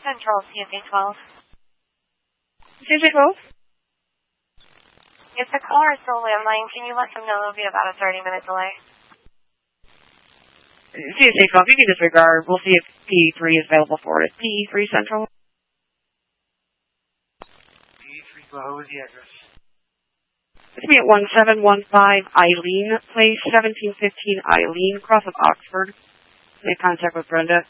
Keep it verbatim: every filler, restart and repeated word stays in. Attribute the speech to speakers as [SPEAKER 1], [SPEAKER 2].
[SPEAKER 1] Central, C S A twelve.
[SPEAKER 2] C S A twelve?
[SPEAKER 1] If the caller is still landline, can you let them know there'll be about a thirty minute delay?
[SPEAKER 2] C S A twelve, you can disregard. We'll see if P E three is available for it. P E three Central?
[SPEAKER 3] P E three, what was the address?
[SPEAKER 2] It's me at one seven one five Eileen Place, seventeen fifteen Eileen, across of Oxford. Make contact with Brenda.